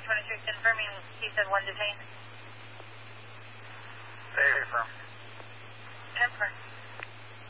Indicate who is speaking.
Speaker 1: 23 confirming, he said 1 detained.
Speaker 2: Very firm.
Speaker 1: Confirm.